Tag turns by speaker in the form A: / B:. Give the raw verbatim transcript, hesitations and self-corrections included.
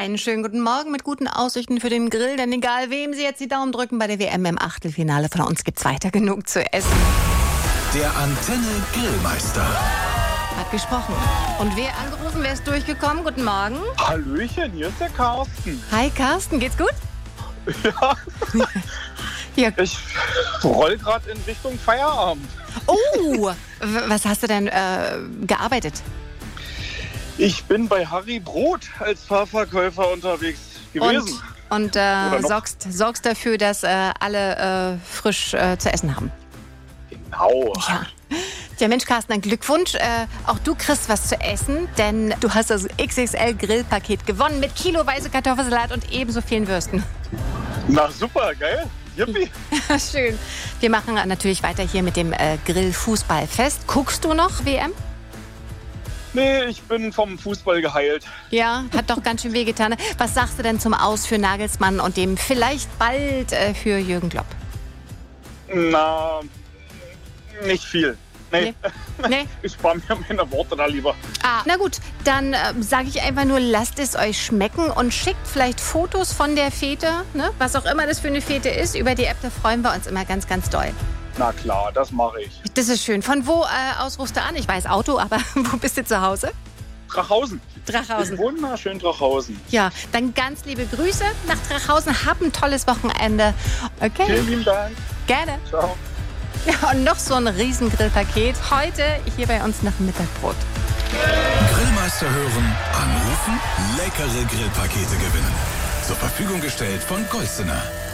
A: Einen schönen guten Morgen mit guten Aussichten für den Grill, denn egal wem Sie jetzt die Daumen drücken bei der W M im Achtelfinale, von uns gibt's weiter genug zu essen.
B: Der Antenne Grillmeister
A: Hat gesprochen. Und wer angerufen, wer ist durchgekommen? Guten Morgen.
C: Hallöchen, hier ist der Carsten.
A: Hi Carsten, geht's gut?
C: Ja,
A: Ja.
C: ich roll gerade in Richtung Feierabend.
A: Oh, w- was hast du denn äh, gearbeitet?
C: Ich bin bei Harry Brot als Fahrverkäufer unterwegs gewesen.
A: Und, und äh,
C: Oder noch.
A: sorgst, sorgst dafür, dass äh, alle äh, frisch äh, zu essen haben.
C: Genau.
A: Ja. Ja, Mensch, Carsten, ein Glückwunsch. Äh, auch du kriegst was zu essen, denn du hast das X X L-Grillpaket gewonnen mit kiloweise Kartoffelsalat und ebenso vielen Würsten.
C: Na super, geil. Yippie.
A: Schön. Wir machen natürlich weiter hier mit dem äh, Grillfußballfest. Guckst du noch W M?
C: Nee, ich bin vom Fußball geheilt.
A: Ja, hat doch ganz schön wehgetan. Was sagst du denn zum Aus für Nagelsmann und dem vielleicht bald äh, für Jürgen Klopp?
C: Na, nicht viel. Nee.
A: Nee. Nee?
C: Ich spare mir meine Worte da lieber.
A: Ah, na gut, dann äh, sage ich einfach nur, lasst es euch schmecken und schickt vielleicht Fotos von der Fete, ne? Was auch immer das für eine Fete ist, über die App, da freuen wir uns immer ganz, ganz doll.
C: Na klar, das mache ich.
A: Das ist schön. Von wo äh, aus rufst du an? Ich weiß Auto, aber wo bist du zu Hause?
C: Drachhausen.
A: Drachhausen.
C: Wunderschön Drachhausen.
A: Ja, dann ganz liebe Grüße nach Drachhausen. Hab ein tolles Wochenende. Okay,
C: Vielen lieben Dank.
A: gerne.
C: Ciao.
A: Ja, und noch so ein Riesengrillpaket heute hier bei uns nach dem Mittagbrot.
B: Grillmeister hören, anrufen, leckere Grillpakete gewinnen. Zur Verfügung gestellt von Golsener.